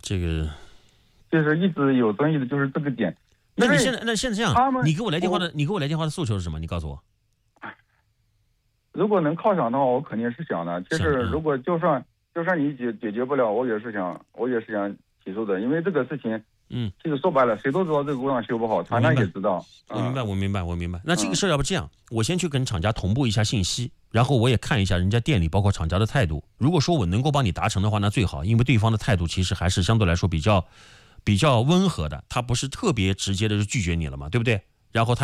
这个就是一直有争议的就是这个点。 那你现在这样，你给我来电话的诉求是什么？你告诉我。 如果能犒赏的话，我肯定是想的。其实如果就算你解决不了，我也是想起诉的，因为这个事情，其实说白了，谁都知道这个工厂修不好，厂家也知道。 我明白。那这个事要不这样，我先去跟厂家同步一下信息，然后我也看一下人家店里包括厂家的态度。如果说我能够帮你达成的话，那最好，因为对方的态度其实还是相对来说比较温和的，他不是特别直接的就拒绝你了嘛，对不对？然后他